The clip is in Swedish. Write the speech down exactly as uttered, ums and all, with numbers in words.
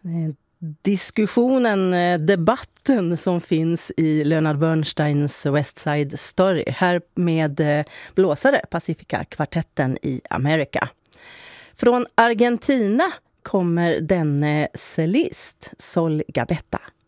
diskussionen, debatten som finns i Leonard Bernsteins West Side Story. Här med blåsare, Pacifica-kvartetten i Amerika. Från Argentina kommer denne cellist, Sol Gabetta.